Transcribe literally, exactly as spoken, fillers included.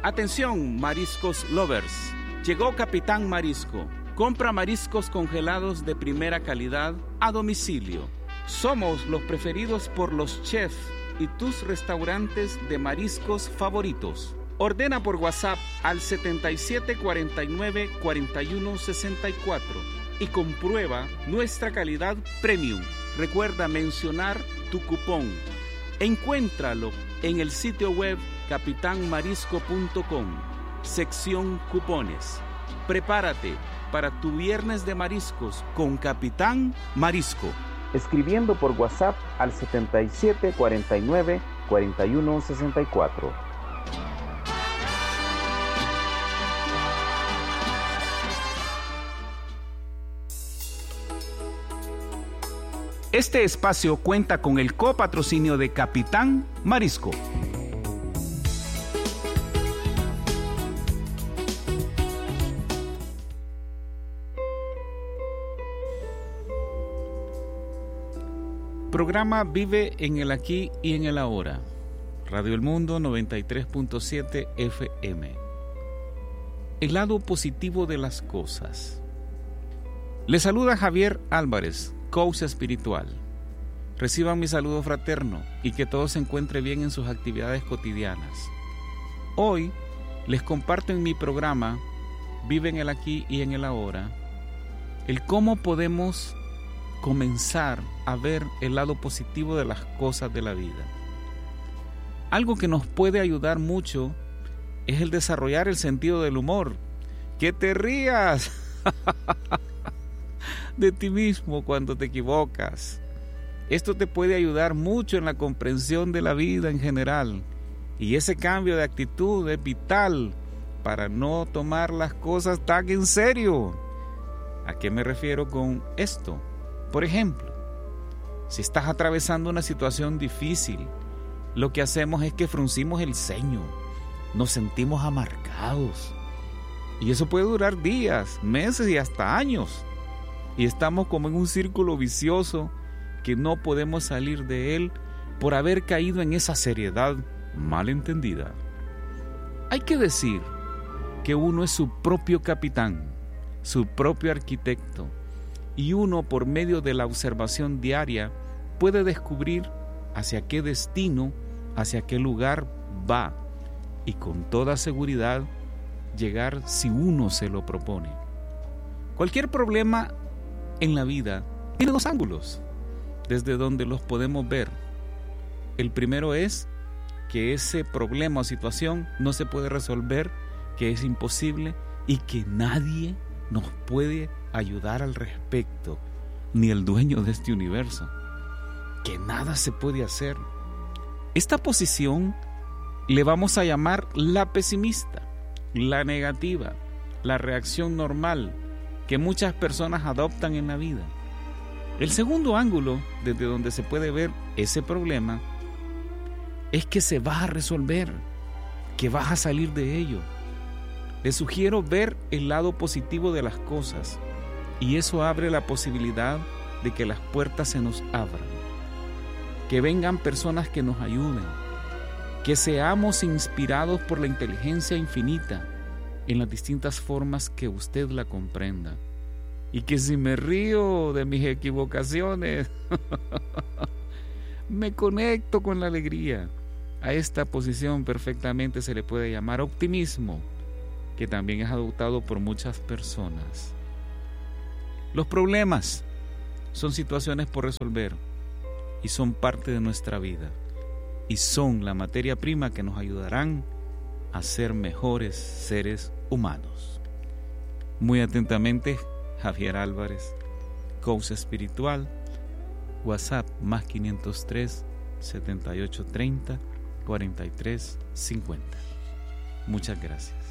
Atención, mariscos lovers. Llegó Capitán Marisco. Compra mariscos congelados de primera calidad a domicilio. Somos los preferidos por los chefs y tus restaurantes de mariscos favoritos. Ordena por WhatsApp al setenta y siete cuarenta y nueve cuarenta y uno sesenta y cuatro y comprueba nuestra calidad premium. Recuerda mencionar tu cupón. Encuéntralo en el sitio web capitán marisco punto com, sección cupones. Prepárate para tu viernes de mariscos con Capitán Marisco. Escribiendo por WhatsApp al setenta y siete cuarenta y nueve cuarenta y uno sesenta y cuatro. Este espacio cuenta con el copatrocinio de Capitán Marisco. Programa Vive en el Aquí y en el Ahora. Radio El Mundo noventa y tres punto siete F M. El lado positivo de las cosas. Le saluda Javier Álvarez, coach espiritual. Reciban mi saludo fraterno y que todo se encuentre bien en sus actividades cotidianas. Hoy les comparto en mi programa Vive en el Aquí y en el Ahora el cómo podemos comenzar a ver el lado positivo de las cosas de la vida. Algo que nos puede ayudar mucho es el desarrollar el sentido del humor. ¡Que te rías de ti mismo cuando te equivocas! Esto te puede ayudar mucho en la comprensión de la vida en general, y ese cambio de actitud es vital para no tomar las cosas tan en serio. ¿A qué me refiero con esto? Por ejemplo, si estás atravesando una situación difícil, lo que hacemos es que fruncimos el ceño, nos sentimos amargados, y eso puede durar días, meses y hasta años. Y estamos como en un círculo vicioso que no podemos salir de él por haber caído en esa seriedad mal entendida. Hay que decir que uno es su propio capitán, su propio arquitecto, y uno, por medio de la observación diaria, puede descubrir hacia qué destino, hacia qué lugar va, y con toda seguridad llegar si uno se lo propone. Cualquier problema en la vida tiene dos ángulos desde donde los podemos ver. El primero es que ese problema o situación no se puede resolver, que es imposible y que nadie nos puede ayudar al respecto, ni el dueño de este universo, que nada se puede hacer. Esta posición le vamos a llamar la pesimista, la negativa, la reacción normal que muchas personas adoptan en la vida. El segundo ángulo desde donde se puede ver ese problema es que se va a resolver, que vas a salir de ello. Les sugiero ver el lado positivo de las cosas, y eso abre la posibilidad de que las puertas se nos abran, que vengan personas que nos ayuden, que seamos inspirados por la inteligencia infinita en las distintas formas que usted la comprenda, y que si me río de mis equivocaciones me conecto con la alegría. A esta posición perfectamente se le puede llamar optimismo, que también es adoptado por muchas personas. Los problemas son situaciones por resolver y son parte de nuestra vida, y son la materia prima que nos ayudarán a ser mejores seres humanos. Muy atentamente, Javier Álvarez, coach espiritual. WhatsApp más quinientos tres, setenta y ocho treinta, cuarenta y tres cincuenta. Muchas gracias.